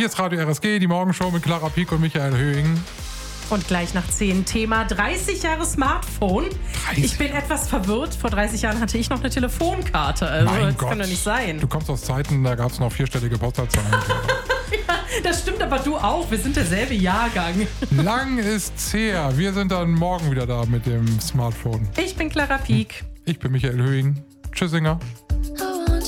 ist Radio RSG, die Morgenshow mit Clara Pieck und Michael Höhing. Und gleich nach 10 Thema 30 Jahre Smartphone. 30? Ich bin etwas verwirrt. Vor 30 Jahren hatte ich noch eine Telefonkarte. Also Mein das Gott. kann doch nicht sein. Du kommst aus Zeiten, da gab es noch 4-stellige Postleitzahlen. Ja, das stimmt, aber du auch. Wir sind derselbe Jahrgang. Lang ist's her. Wir sind dann morgen wieder da mit dem Smartphone. Ich bin Clara Pieck. Ich bin Michael Höhing. Tschüssinger.